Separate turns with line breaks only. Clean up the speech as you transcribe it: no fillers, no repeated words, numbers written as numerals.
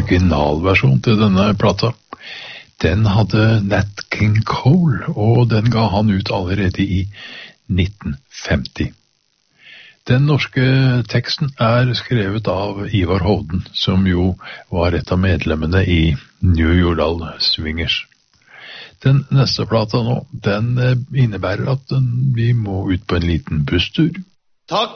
originalversjon til denne plata. Den hadde Nat King Cole, og den ga han ut allerede i 1950. Den norske teksten er skrevet av Ivar Hovden, som jo var et av medlemmene i New Jordal Swingers. Den neste plata nå, den innebærer at vi må ut på en liten busstur.
Takk